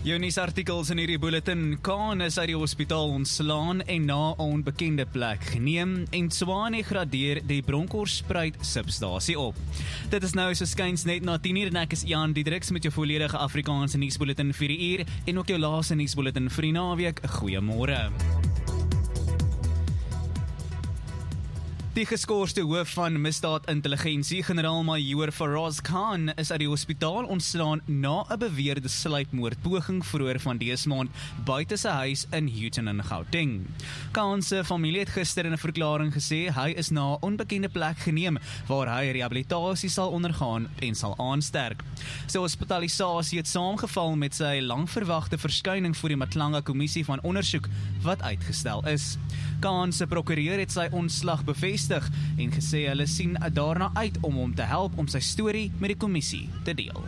Jou nuusartikels in hierdie bulletin: Kaan is uit die hospitaal ontslaan en na 'n onbekende plek geneem, en Tshwane gradeer die Bronkhorstspruit substasie op. Dit is nou so skuins net na 10:00 en ek is Jan Diedriks met jou volledige Afrikaanse nuusbulletin vir die uur en ook jou laaste nuusbulletin vir die naweek. Goeiemôre. Die geskorste hoof van misdaadintelligensie, generaal-majoor Faraz Khan, is uit die hospitaal ontslaan na 'n beweerde sluipmoordpoging vroeër van dese maand buite sy huis in Houghton in Gauteng. Khan se familie het gister in 'n verklaring gesê hy is na 'n onbekende plek geneem waar hy rehabilitasie sal ondergaan en sal aansterk. Sy hospitalisasie het saamgeval met sy langverwagte verskyning voor die Matlanga Kommissie van Ondersoek wat uitgestel is. Khan se prokureur het sy ontslag bevestig en gesê hulle sien daarna uit om hom te help om sy storie met die kommissie te deel.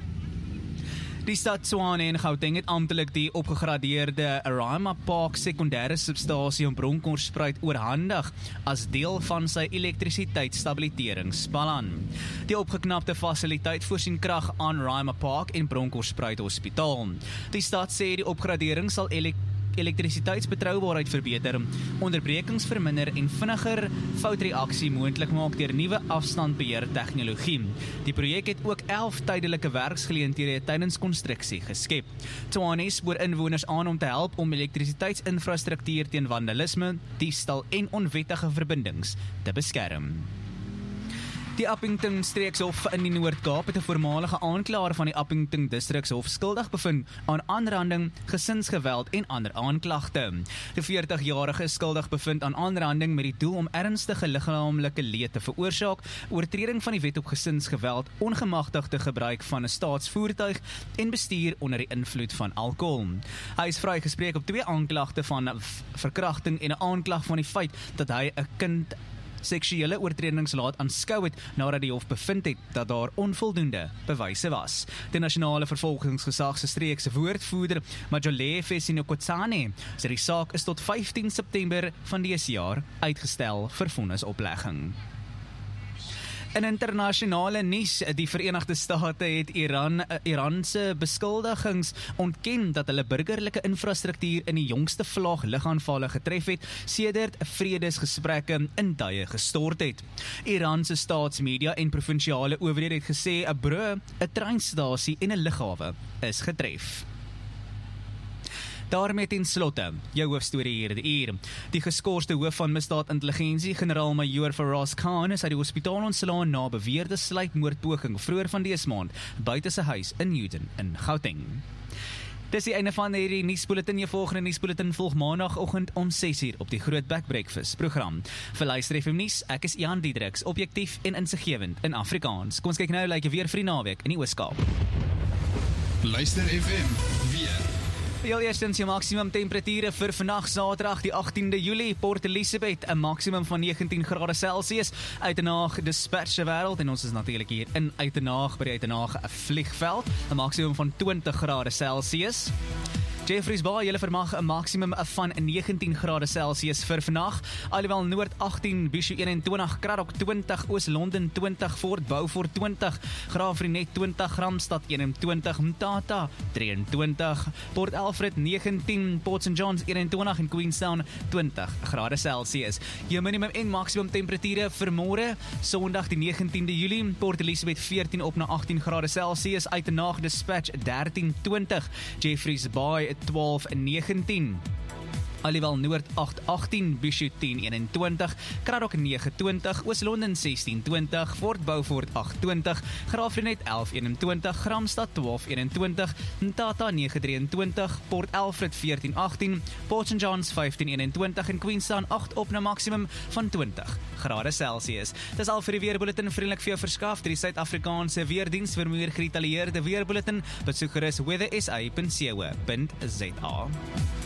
Die stad Tshwane en Gauteng het amptelik die opgegradeerde Rima Park sekondêre substasie in Bronkhorstspruit oorhandig as deel van sy elektrisiteitsstabiliseringsplan. Die opgeknapte fasiliteit voorsien krag aan Rima Park en Bronkhorstspruit Hospitaal. Die stad sê die opgradering sal elektrisiteitsbetroubaarheid verbeter, onderbrekings verminder en vinniger foutreaksie moontlik maak deur nuwe afstandbeheer tegnologie. Die projek het ook 11 tydelike werksgeleenthede tydens konstruksie geskep. Tshwane spoor inwoners aan om te help om elektrisiteitsinfrastruktuur teen vandalisme, diefstal en onwettige verbindings te beskerm. Die Appington Streekshof in die Noord-Kaap het 'n voormalige aanklaer van die Appington Distrikshof skuldig bevind aan aanranding, gesinsgeweld en ander aanklagte. Die 40-jarige is skuldig bevind aan aanranding met die doel om ernstige liggaamlike leed te veroorsaak, oortreding van die wet op gesinsgeweld, ongemagtigde gebruik van 'n staatsvoertuig en bestuur onder die invloed van alkohol. Hy is vrygespreek op 2 aanklagte van verkrachting en 'n aanklag van die feit dat hy 'n kind seksuele oortredings laat aanskou het nadat die hof bevind het dat daar onvoldoende bewyse was. Die nasionale vervolgingsgesag se streekse woordvoerder, Majole Fesinokotsane, sê die saak is tot 15 September van dese jaar uitgestel vir vonnisoplegging. In internasionale nuus, die Verenigde State het Iranse beskuldigings ontken dat hulle burgerlike infrastruktuur in die jongste vlaag lugaanvalle getref het, sedert vredesgesprekke in duie gestort het. Iranse staatsmedia en provinsiale owerhede het gesê 'n brug, 'n treinstasie en 'n lughawe is getref. Daarmee ten slotte, jou hoofstorie hier die uur. Die geskorste hoof van misdaadintelligensie, generaal-majoor Faraz Khan, is uit die hospitaal ontslaan na beweerde sluipmoordpoging vroeër van dese maand buite sy huis in Houghton in Gauteng. Dis die einde van hierdie nuusbulletin. Jou volgende nuusbulletin volg maandagooggend om 6:00 op die Groot Back Breakfast program. Vir Luister FM nuus, ek is Jan Diedriks, objektief en insiggewend in Afrikaans. Kom ons kyk nou weer vir die naweek in die Oos-Kaap. Luister FM weer. Heel eerstens jou maksimum temperature vir vandag Saterdag die 18de Julie, Port Elizabeth, 'n maksimum van 19 grade Celsius, Uitenaag Dispatch wêreld en ons is natuurlik hier in Uitenaag by die Uitenaag 'n vliegveld, 'n maksimum van 20 grade Celsius. Jeffreys Bay, julle vermag 'n maksimum van 19 grade Celsius vir vandag. Alhoewel Noord 18, Bhisho 21, Cradock 20, Oos-London 20, Fort Beaufort 20, Graafrenet 20, Ramstad 21, Mthatha 23, Port Alfred 19, Port St Johns 21 en Queenstown 20 grade Celsius. Jou minimum en maksimum temperature vir môre, Sondag die 19de Julie, Port Elizabeth 14 op na 18 grade Celsius, Uitenaag Dispatch 13-20, Jeffreys Bay 12-19. Alhoewel Noord 8-18, Bhisho 10-21, Cradock 9-20, Oos-London 16-20, Fort Beaufort 8-20, Graafrenet 11-21, Ramstad 12-21, Mthatha 9-23, Port Alfred 14-18, Port St Johns 15-21 en Queenstown 8 op na maksimum van 20 grade Celsius. Dis al vir die weerbulletin, vriendelik vir jou verskaf deur die Suid-Afrikaanse Weerdiens. Vir meer gedetailleerde weerbulletin, besoek gerus weathersa.co.za.